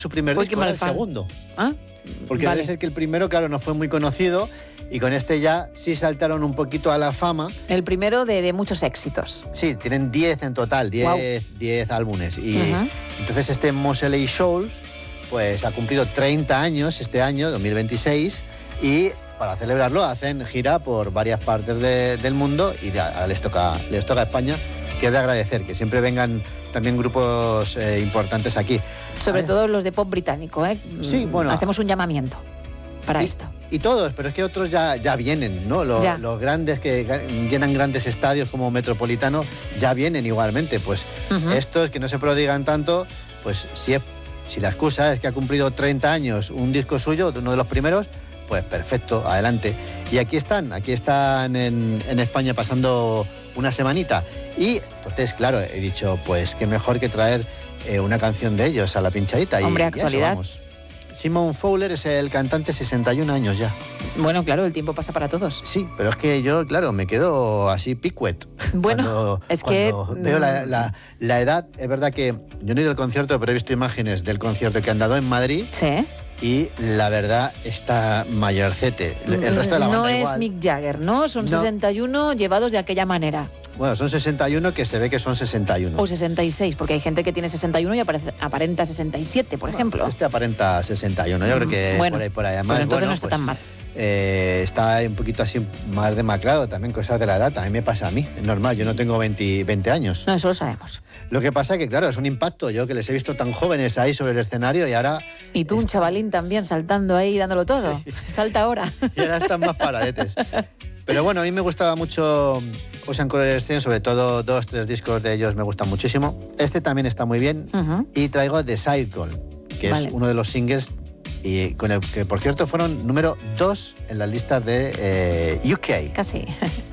su primer Uy, qué disco, era mal el fan. segundo. ¿Ah? Porque Vale. debe ser que el primero, claro, no fue muy conocido y con este ya sí saltaron un poquito a la fama. El primero de muchos éxitos. Sí, tienen 10 en total, 10 álbumes. Y entonces este Moseley Shoals pues ha cumplido 30 años este año, 2026, y para celebrarlo hacen gira por varias partes del mundo y ahora les toca a España, que es de agradecer, que siempre vengan también grupos importantes aquí. Sobre todo los de pop británico, ¿eh? Sí, bueno. Hacemos un llamamiento para esto. Y todos, pero es que otros ya vienen, ¿no? Los grandes que llenan grandes estadios como Metropolitano ya vienen igualmente. Pues estos que no se prodigan tanto, pues si la excusa es que ha cumplido 30 años un disco suyo, uno de los primeros, pues perfecto, adelante. Y aquí están en España pasando una semanita. Y entonces, claro, he dicho, pues qué mejor que traer una canción de ellos a la pinchadita. Hombre, y actualidad. eso, Simon Fowler es el cantante, 61 años ya. Bueno, claro, el tiempo pasa para todos. Sí, pero es que yo, claro, me quedo así picuet. Bueno, cuando veo la edad, es verdad que yo no he ido al concierto, pero he visto imágenes del concierto que han dado en Madrid. Sí. Y la verdad está mayorcete. El resto de la banda no igual. es Mick Jagger, ¿no? Son 61 llevados de aquella manera. Bueno, son 61 que se ve que son 61. O 66, porque hay gente que tiene 61 y aparenta 67, por ejemplo. Este aparenta 61, yo creo que bueno, por ahí. Además, pues entonces no está tan mal. Está un poquito así más demacrado, también cosas de la edad. A mí me pasa a mí, es normal, yo no tengo 20 años. No, eso lo sabemos. Lo que pasa que, claro, es un impacto. Yo que les he visto tan jóvenes ahí sobre el escenario y ahora... Y tú, un chavalín también, saltando ahí, dándolo todo. Sí. Salta ahora. Y ahora están más paradetes. Pero bueno, a mí me gustaba mucho Ocean Coalescence, sobre todo 2-3 discos de ellos me gustan muchísimo. Este también está muy bien. Y traigo The Cycle, que es uno de los singles y con el que, por cierto, fueron número 2 en las listas de UK. Casi.